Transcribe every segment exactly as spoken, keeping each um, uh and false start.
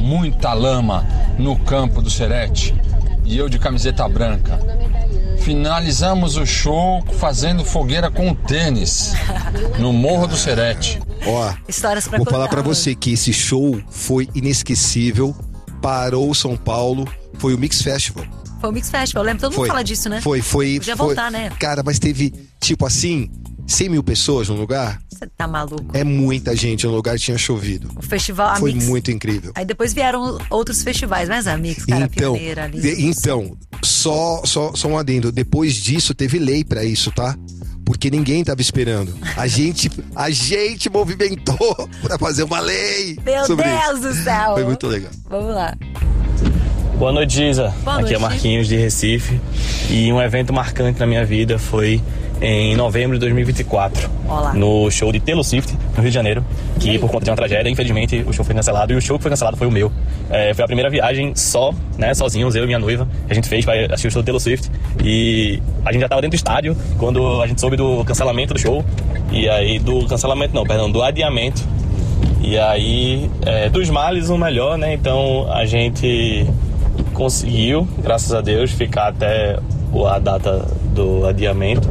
muita lama no campo do Serete e eu de camiseta branca. Finalizamos o show fazendo fogueira com tênis no Morro do Serete. Ó, Histórias pra vou contar, falar pra mano. você que esse show foi inesquecível, parou São Paulo, foi o Mix Festival. Foi o Mix Festival, lembra? Todo mundo Foi, fala disso, né? Foi, foi. Podia foi. voltar, né? Cara, mas teve, tipo assim, cem mil pessoas no lugar. Você tá maluco. É muita gente no lugar, tinha chovido. O festival Foi Amix. muito incrível. Aí depois vieram outros festivais, mas Amix, cara, Então, pioneira ali. de- então só, só, só um adendo. Depois disso, teve lei pra isso, tá? Porque ninguém tava esperando. A gente, a gente movimentou pra fazer uma lei Meu sobre Deus isso. do céu. Foi muito legal. Vamos lá. Boa noite, Giza. Boa Aqui noite. é Marquinhos de Recife. E um evento marcante na minha vida foi em novembro de dois mil e vinte e quatro, Olá. no show de Taylor Swift, no Rio de Janeiro, que por conta de uma tragédia, infelizmente, o show foi cancelado. E o show que foi cancelado foi o meu. É, foi a primeira viagem só, né, sozinhos, eu e minha noiva. A gente fez para assistir o show do Taylor Swift. E a gente já estava dentro do estádio quando a gente soube do cancelamento do show. E aí, do cancelamento não, perdão, do adiamento. E aí, é, dos males o melhor, né? Então a gente conseguiu, graças a Deus, ficar até a data do adiamento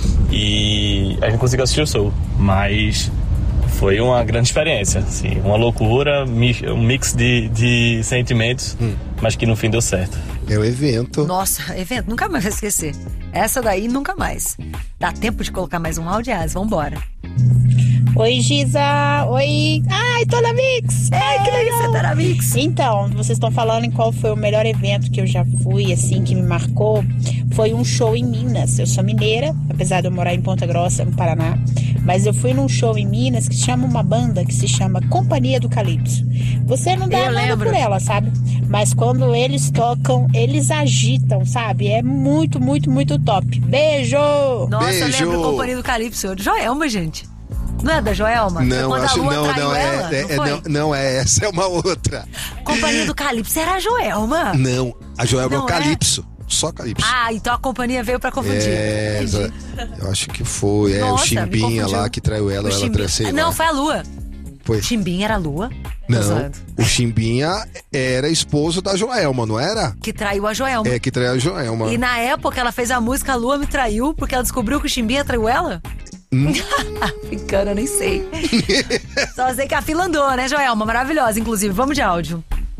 e a gente conseguiu assistir o show, mas foi uma grande experiência, assim, uma loucura, um mix de, de sentimentos, hum. mas que no fim deu certo. É o evento. Nossa, evento, nunca mais vai esquecer. Essa daí, nunca mais. Dá tempo de colocar mais um áudio, As, vambora. Oi, Giza! Oi! Ai, tô na Mix! Ai, que legal, você tá na Mix! Então, vocês estão falando em qual foi o melhor evento que eu já fui, assim, que me marcou. Foi um show em Minas. Eu sou mineira, apesar de eu morar em Ponta Grossa, no Paraná. Mas eu fui num show em Minas que chama uma banda que se chama Companhia do Calypso. Você não dá Eu nada lembro. por ela, sabe? Mas quando eles tocam, eles agitam, sabe? É muito, muito, muito top. Beijo! Nossa, Beijo. eu lembro a Companhia do Calypso. Joelma, gente. Não é da Joelma? Foi Não, quando acho a Lua não, traiu não ela, é, é, não é foi? não, não é essa, é uma outra. Companhia do Calypso era a Joelma. Não, a Joelma é o Não é? Calypso, só Calypso. Ah, então a companhia veio pra confundir. É, Entendi. exa- eu acho que foi, é Nossa, o me Chimbinha confundiu. lá que traiu ela, O ela Chimbinha- tracei Não, lá. foi a Lua. Foi. Chimbinha era a Lua? Tô Não, zoando. o Chimbinha era esposo da Joelma, não era? Que traiu a Joelma. É, que traiu a Joelma. E na época ela fez a música A Lua Me Traiu, porque ela descobriu que o Chimbinha traiu ela? Hum? Ficando, eu nem sei. Só sei que a fila andou, né, Joelma? Maravilhosa, inclusive. Vamos de áudio.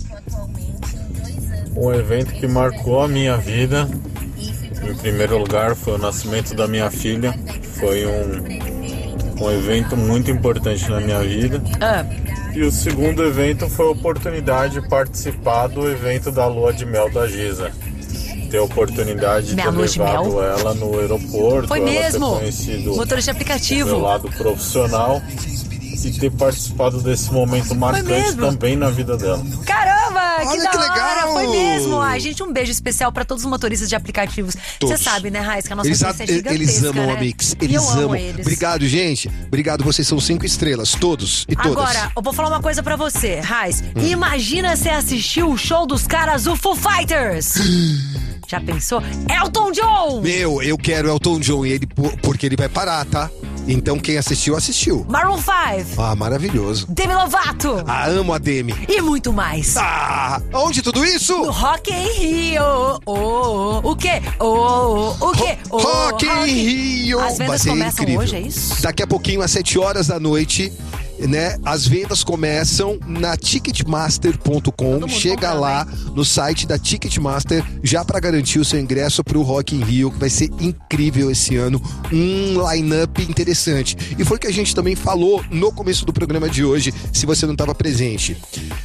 Um evento que marcou a minha vida, em primeiro lugar, foi o nascimento da minha filha. Foi um, um evento muito importante na minha vida. Ah, E o segundo evento foi a oportunidade de participar do evento da Lua de Mel da Giza. Ter a oportunidade de Minha ter lua de levado mel? ela no aeroporto, foi ela mesmo. ter conhecido Motorista de o aplicativo. meu lado profissional e ter participado desse momento marcante mesmo? também na vida dela. Caramba, que Olha da que hora, legal. foi mesmo. Ai, gente, um beijo especial pra todos os motoristas de aplicativos. Você Todos. sabe, né, Raiz, que a nossa Eles, audiência é a- gigantesca, eles amam né? a Mix, E eles eu amo amam. eles. Obrigado, gente. Obrigado, vocês são cinco estrelas, todos e todas. Agora, eu vou falar uma coisa pra você, Raiz. Imagina você assistir o show dos caras do Foo Fighters. Já pensou? Elton John! Meu, eu quero Elton John, e ele, porque ele vai parar, tá? Então quem assistiu, assistiu. Maroon five, Ah, maravilhoso. Demi Lovato Ah, amo a Demi. e muito mais. Ah, onde tudo isso? No Rock in Rio. Oh, oh, oh. O quê? Oh, oh, o quê? Oh, Rock in Rio. As vendas Vai ser começam incrível. hoje, é isso? Daqui a pouquinho, às sete horas da noite, né? As vendas começam na ticketmaster ponto com. mundo Chega comprando, lá no site da Ticketmaster já para garantir o seu ingresso pro Rock in Rio, que vai ser incrível esse ano. Um line-up interessante. E foi o que a gente também falou no começo do programa de hoje, se você não estava presente.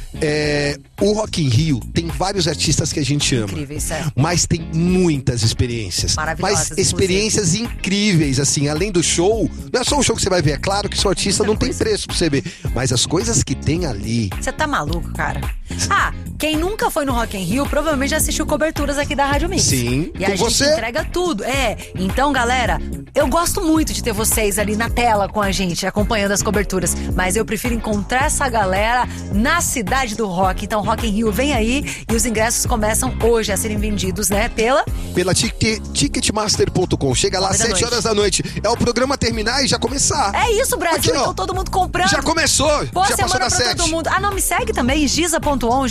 É, o Rock in Rio tem vários artistas que a gente ama. Incrível, isso é. Mas tem muitas experiências. Maravilhosas, Mas experiências incríveis, assim, além do show. Não é só o show que você vai ver, é claro que seu artista não tem preço pra você ver. Mas as coisas que tem ali. Você tá maluco, cara? Ah, quem nunca foi no Rock in Rio provavelmente já assistiu coberturas aqui da Rádio Mix. Sim, E a com gente você. entrega tudo. É, então, galera, eu gosto muito de ter vocês ali na tela com a gente, acompanhando as coberturas. Mas eu prefiro encontrar essa galera na cidade do rock. Então, Rock in Rio vem aí e os ingressos começam hoje a serem vendidos, né? Pela... Pela tic- ticketmaster ponto com. Chega lá às Nove da sete noite. horas da noite. É o programa terminar e já começar. É isso, Brasil. Aqui, ó. então todo mundo comprando. Já começou. Boa já passou semana das pra sete. todo mundo. Ah, não, me segue também, giza ponto on.